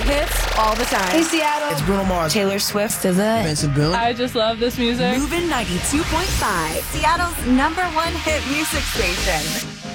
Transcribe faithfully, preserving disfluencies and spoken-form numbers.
hits all the time. Hey, Seattle. It's Bruno Mars. Taylor Swift. S Z A. Benson Boone. I just love this music. Moving ninety-two point five, Seattle's number one hit music station.